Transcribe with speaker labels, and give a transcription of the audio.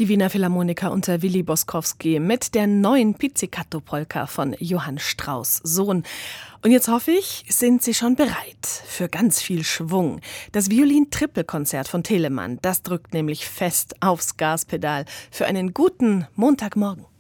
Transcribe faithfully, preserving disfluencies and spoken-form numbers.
Speaker 1: Die Wiener Philharmoniker unter Willi Boskowski mit der neuen Pizzicato-Polka von Johann Strauss Sohn. Und jetzt hoffe ich, sind Sie schon bereit für ganz viel Schwung. Das Violin-Trippelkonzert von Telemann, das drückt nämlich fest aufs Gaspedal für einen guten Montagmorgen.